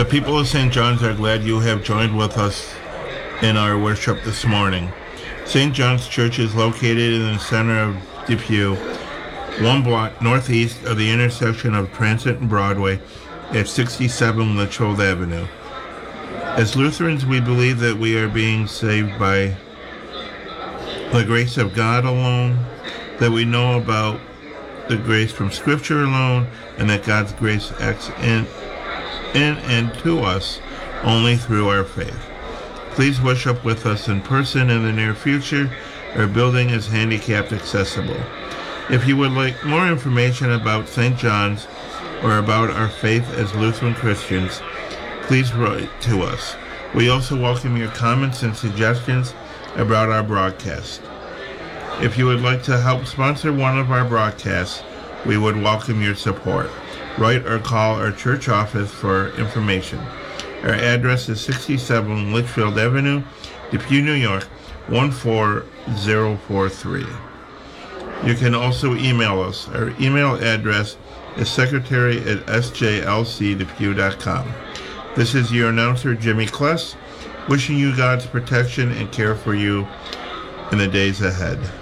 people of St. John's are glad you have joined with us in our worship this morning. St. John's Church is located in the center of Depew, one block northeast of the intersection of Transit and Broadway at 67 Litchfield Avenue. As Lutherans, we believe that we are being saved by the grace of God alone, that we know about the grace from Scripture alone, and that God's grace acts in and to us only through our faith. Please worship with us in person in the near future. Our building is handicapped accessible. If you would like more information about St. John's or about our faith as Lutheran Christians, please write to us. We also welcome your comments and suggestions about our broadcast. If you would like to help sponsor one of our broadcasts, we would welcome your support. Write or call our church office for information. Our address is 67 Litchfield Avenue, Depew, New York, 14043. You can also email us. Our email address is secretary@sjlcdepew.com. This is your announcer, Jimmy Kless, wishing you God's protection and care for you in the days ahead.